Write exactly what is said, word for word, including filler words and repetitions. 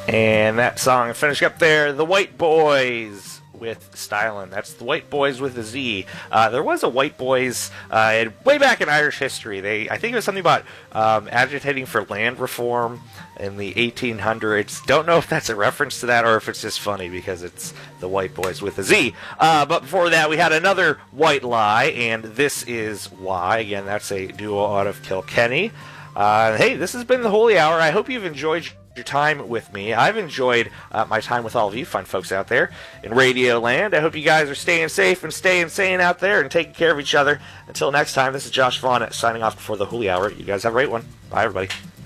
And that song finished up there, The White Boys with Stylin'. That's The White Boys with a Z. Uh, there was a White Boys uh, way back in Irish history. They, I think it was something about um, agitating for land reform in the eighteen hundreds. Don't know if that's a reference to that or if it's just funny because it's The White Boys with a Z. Uh, but before that, we had another White Lie, and This Is Why. Again, that's a duo out of Kilkenny. Uh, hey, this has been the Holy Hour. I hope you've enjoyed your time with me. I've enjoyed uh, my time with all of you fine folks out there in Radio Land. I hope you guys are staying safe and staying sane out there and taking care of each other. Until next time, this is Josh Vaughn signing off before the Holy Hour. You guys have a great one. Bye, everybody.